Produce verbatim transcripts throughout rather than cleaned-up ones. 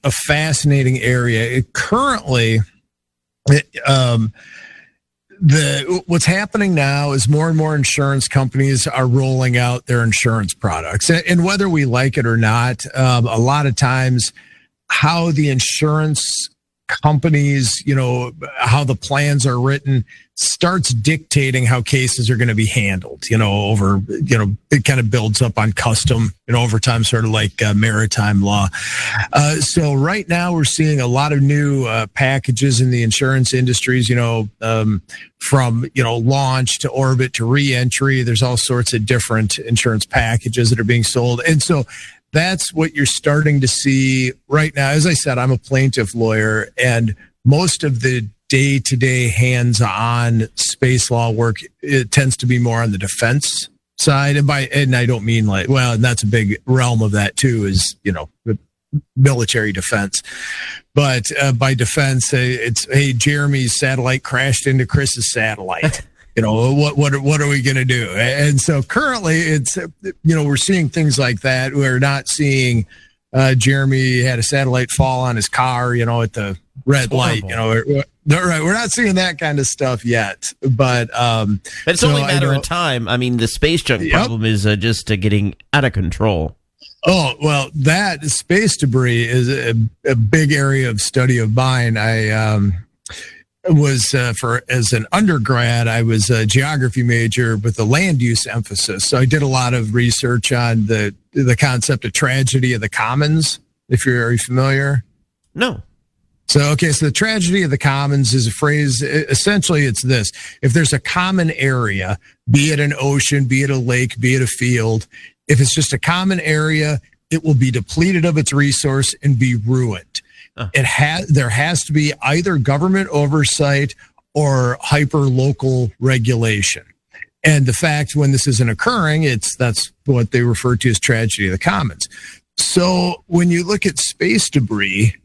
a fascinating area. It currently, it, um, the what's happening now is more and more insurance companies are rolling out their insurance products, and, and whether we like it or not, um, a lot of times how the insurance companies, you know, how the plans are written starts dictating how cases are going to be handled, you know, over, you know, it kind of builds up on custom, you know, over time, sort of like uh, maritime law. Uh, so right now we're seeing a lot of new uh, packages in the insurance industries, you know, um, from, you know, launch to orbit to re-entry. There's all sorts of different insurance packages that are being sold. And so that's what you're starting to see right now. As I said, I'm a plaintiff lawyer, and most of the day-to-day hands-on space law work, it tends to be more on the defense side. And by and I don't mean like, well, and that's a big realm of that too, is, you know, military defense. But uh, by defense, it's, hey, Jeremy's satellite crashed into Chris's satellite. You know, what what what are we going to do? And so currently it's, you know, we're seeing things like that. We're not seeing uh, Jeremy had a satellite fall on his car, you know, at the red light. You know, we're, we're, right. We're not seeing that kind of stuff yet. But, um, but it's so only a matter of time. I mean, the space junk yep. problem is uh, just uh, getting out of control. Oh, well, that space debris is a, a big area of study of mine. I, um, was uh, for as an undergrad, I was a geography major with a land use emphasis. So I did a lot of research on the the concept of tragedy of the commons. If you're are you familiar? No. So, okay, so the tragedy of the commons is a phrase. Essentially, it's this: if there's a common area, be it an ocean, be it a lake, be it a field, if it's just a common area, it will be depleted of its resource and be ruined. It has there has to be either government oversight or hyper local regulation. And the fact when this isn't occurring, it's that's what they refer to as tragedy of the commons. So when you look at space debris,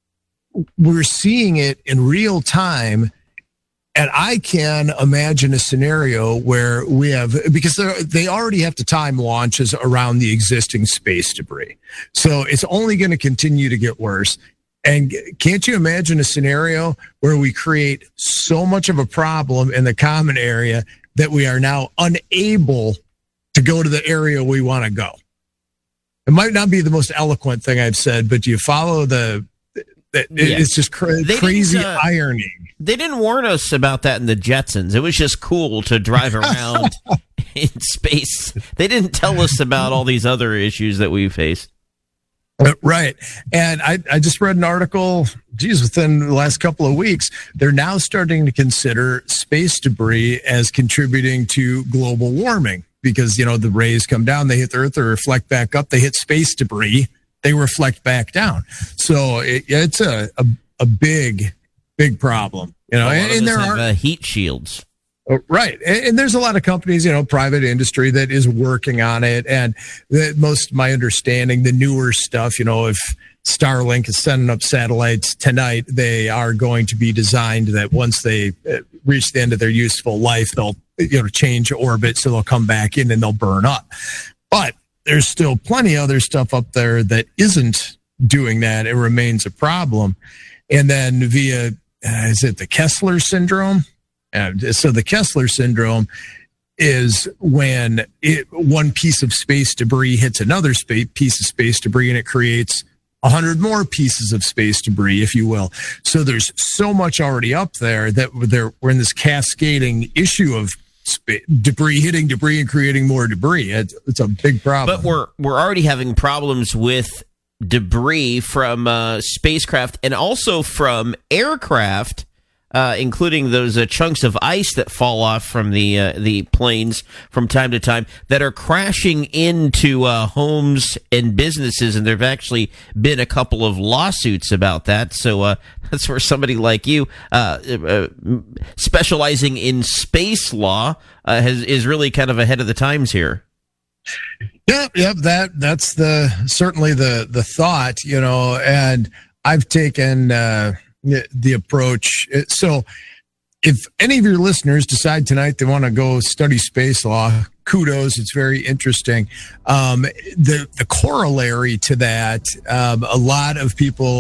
we're seeing it in real time. And I can imagine a scenario where we have, because they already have to time launches around the existing space debris. So it's only going to continue to get worse. And can't you imagine a scenario where we create so much of a problem in the common area that we are now unable to go to the area we want to go? It might not be the most eloquent thing I've said, but you follow the, the yeah. it's just cra- crazy uh, ironing. They didn't warn us about that in the Jetsons. It was just cool to drive around in space. They didn't tell us about all these other issues that we face. Right. And I, I just read an article, geez, within the last couple of weeks, they're now starting to consider space debris as contributing to global warming because, you know, the rays come down, they hit the Earth, they reflect back up, they hit space debris, they reflect back down. So it, it's a, a, a big, big problem. You know, and, and there have, are uh, heat shields. Right. And there's a lot of companies, you know, private industry that is working on it. And the, most of my understanding, the newer stuff, you know, if Starlink is sending up satellites tonight, they are going to be designed that once they reach the end of their useful life, they'll, you know, change orbit. So they'll come back in and they'll burn up. But there's still plenty of other stuff up there that isn't doing that. It remains a problem. And then via, uh, is it the Kessler syndrome? And so the Kessler syndrome is when it, one piece of space debris hits another space, piece of space debris, and it creates a hundred more pieces of space debris, if you will. So there's so much already up there that there, we're in this cascading issue of spa- debris hitting debris and creating more debris. It's, it's a big problem. But we're we're already having problems with debris from uh, spacecraft and also from aircraft. Uh, including those uh, chunks of ice that fall off from the uh, the planes from time to time that are crashing into uh, homes and businesses, and there have actually been a couple of lawsuits about that. So uh, that's where somebody like you, uh, uh, specializing in space law, uh, has is really kind of ahead of the times here. Yep, yep. That that's the certainly the the thought, you know, and I've taken. Uh, the approach. So if any of your listeners decide tonight they want to go study space law, kudos. It's very interesting. Um, the, the corollary to that, um, a lot of people